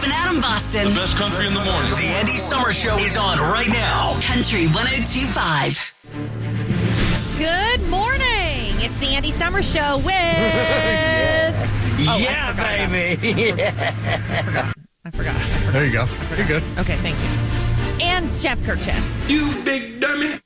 and Adam Boston. The best country in the morning. The Andy Summer Show is on right now. Country 102.5. Good morning. It's the Andy Summer Show with... baby. I forgot. There you go. You're good. Okay, thank you. And Jeff Kirkchin. You big dummy.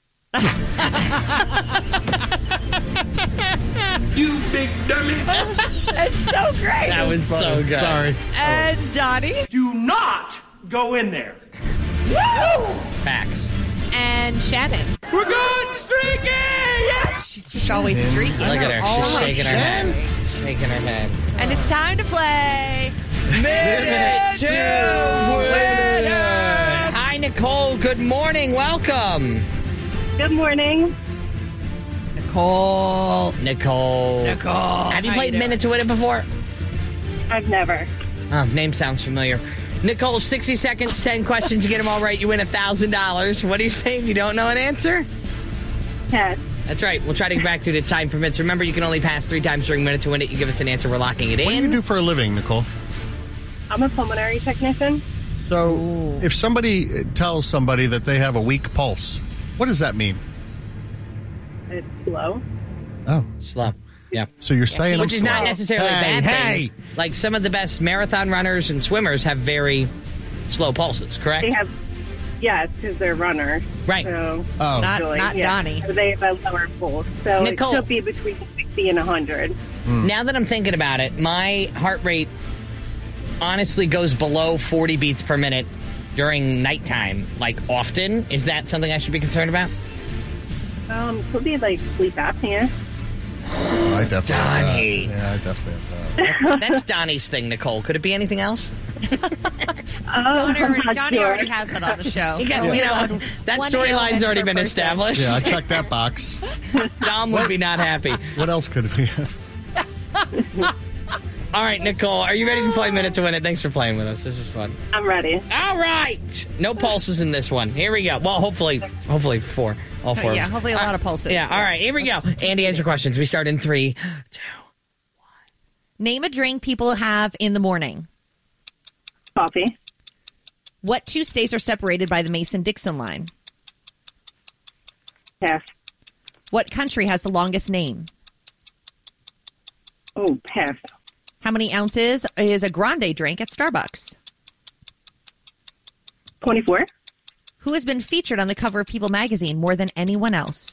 You big dummy. That's so great. That was so good. Sorry. And Donnie. Do not go in there. Woo! Facts. And Shannon. We're good, streaky! Yes! She's just always streaking. Look at her. She's Always shaking her head. Shaking her head. And it's time to play... Minute to Winner! Hi, Nicole. Good morning. Welcome. Good morning. Nicole. Have you played Minute to Win It before? I've never. Oh, name sounds familiar. Nicole, 60 seconds, 10 questions. You get them all right, you win $1,000. What do you say if you don't know an answer? Yes. That's right. We'll try to get back to it if time permits. Remember, you can only pass 3 times during Minute to Win It. You give us an answer, we're locking it in. What do you do for a living, Nicole? I'm a pulmonary technician. So, if somebody tells somebody that they have a weak pulse, what does that mean? It's slow. Oh. Slow. Yeah. So you're saying Which I'm is slow. not necessarily a bad thing. Like some of the best marathon runners and swimmers have very slow pulses, correct? They have, yes, because they're runners. Right. So, Oh. Not yeah. Donnie. So they have a lower pulse. So Nicole. it could be between 60 and 100. Now that I'm thinking about it, my heart rate honestly goes below 40 beats per minute during nighttime, like often. Is that something I should be concerned about? Could be like sleep apnea. I definitely have that. Donnie. Yeah, I definitely have that. That's Donnie's thing, Nicole. Could it be anything else? Donnie already has that on the show. You know, that One storyline's ailment already per been person. established. Yeah, I checked that box. Dom would be not happy. What else could it be? All right, Nicole, are you ready to play Minute to Win It? Thanks for playing with us. This is fun. I'm ready. All right. No pulses in this one. Here we go. Well, hopefully 4. All 4. Yeah, hopefully a lot of pulses. Yeah, all right. Here we go. Andy, answer questions. We start in 3, 2. Name a drink people have in the morning. Coffee. What 2 states are separated by the Mason-Dixon line? Pass. What country has the longest name? Oh, pass. How many ounces is a grande drink at Starbucks? 24. Who has been featured on the cover of People magazine more than anyone else?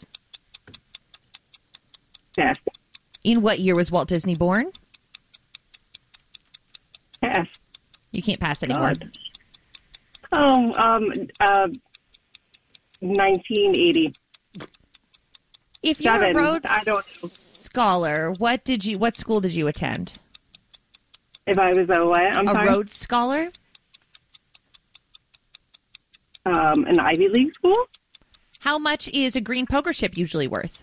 Pass. In what year was Walt Disney born? Pass. You can't pass anymore. God. 1980. If you're a 7. Rhodes I don't know. Scholar, what school did you attend? If I was a what? I'm A sorry. Rhodes Scholar? An Ivy League school? How much is a green poker chip usually worth?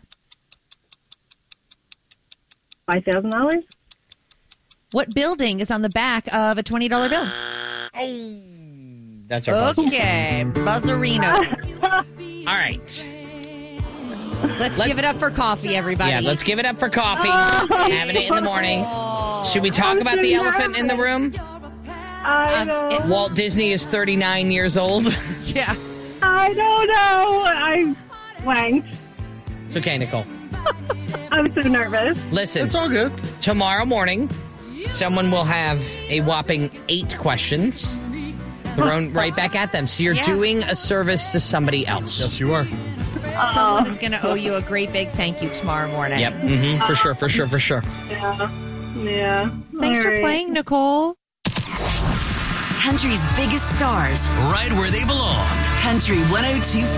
$5,000? Oh. What building is on the back of a $20 bill? That's our buzzer. Okay, Buzzerino. All right. Let's give it up for coffee, everybody. Yeah, let's give it up for coffee. Having it in the morning. Should we talk about the elephant in the room? I know. Walt Disney is 39 years old. Yeah. I don't know. I blanked. It's okay, Nicole. I'm so nervous. Listen, It's all good. tomorrow morning, someone will have a whopping 8 questions thrown right back at them. So you're Yeah. doing a service to somebody else. Yes, you are. Someone is going to owe you a great big thank you tomorrow morning. Yep, for sure. Yeah. Thanks All for right. playing, Nicole. Country's biggest stars. Right where they belong. Country 102.5.